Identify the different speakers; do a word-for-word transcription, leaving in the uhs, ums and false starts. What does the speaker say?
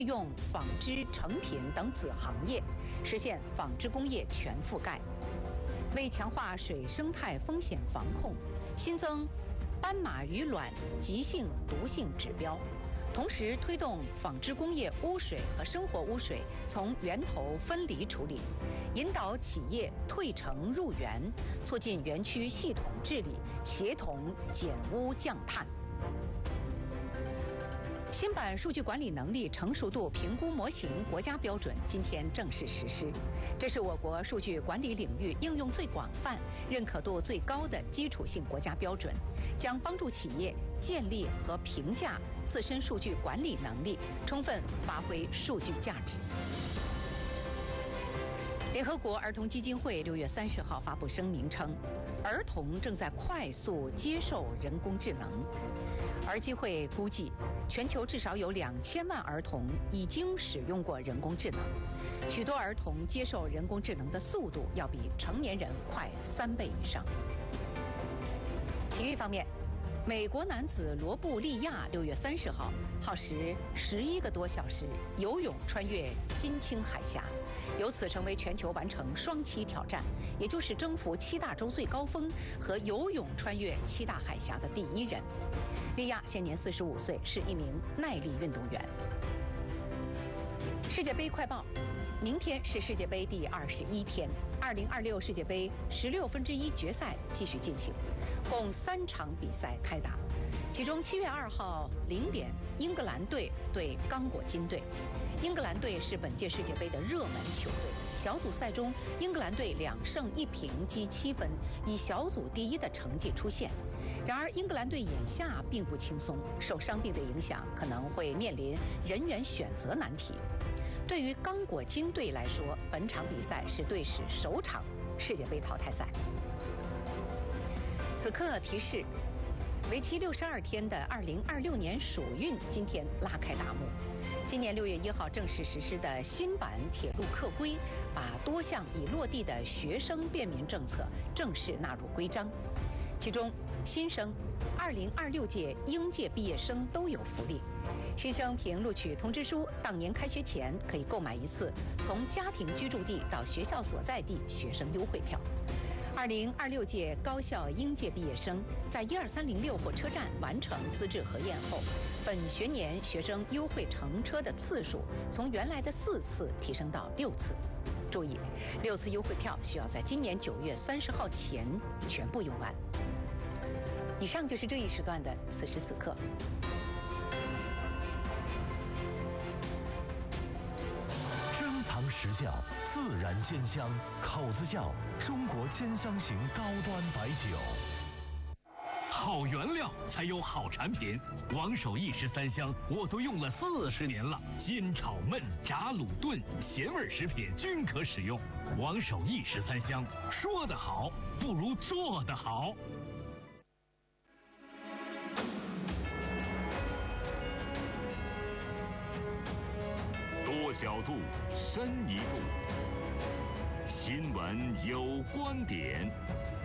Speaker 1: 用纺织、成品等子行业，实现纺织工业全覆盖。为强化水生态风险防控，新增斑马鱼卵急性毒性指标，同时推动纺织工业污水和生活污水从源头分离处理，引导企业退城入园，促进园区系统治理，协同减污降碳。新版数据管理能力成熟度评估模型国家标准今天正式实施，这是我国数据管理领域应用最广泛、认可度最高的基础性国家标准，将帮助企业建立和评价自身数据管理能力，充分发挥数据价值。联合国儿童基金会六月三十号发布声明称，儿童正在快速接受人工智能。儿基会估计，全球至少有两千万儿童已经使用过人工智能，许多儿童接受人工智能的速度要比成年人快三倍以上。体育方面，美国男子罗布利亚六月三十号耗时十一个多小时游泳穿越金青海峡，由此成为全球完成双栖挑战，也就是征服七大洲最高峰和游泳穿越七大海峡的第一人。利亚现年四十五岁，是一名耐力运动员。世界杯快报，明天是世界杯第二十一天，二零二六世界杯十六分之一决赛继续进行，共三场比赛开打。其中七月二号零点，英格兰队对刚果金队。英格兰队是本届世界杯的热门球队。小组赛中，英格兰队两胜一平积七分，以小组第一的成绩出线。然而，英格兰队眼下并不轻松，受伤病的影响，可能会面临人员选择难题。对于刚果金队来说，本场比赛是队史首场世界杯淘汰赛。此刻提示，为期六十二天的二零二六年暑运今天拉开大幕。今年六月一号正式实施的新版铁路客规，把多项已落地的学生便民政策正式纳入规章。其中，新生二零二六届应届毕业生都有福利。新生凭录取通知书，当年开学前可以购买一次从家庭居住地到学校所在地学生优惠票。二零二六届高校应届毕业生在一二三零六火车站完成资质核验后，本学年学生优惠乘车的次数从原来的四次提升到六次。注意，六次优惠票需要在今年九月三十号前全部用完。以上就是这一时段的此时此刻。
Speaker 2: 珍藏实窖，自然鲜香，口子窖中国千香型高端白酒。
Speaker 3: 好原料才有好产品，王守义十三香我都用了四十年了，煎炒焖炸卤炖咸味食品均可使用。王守义十三香，说得好不如做得好。多角度，深一度，新闻有观点。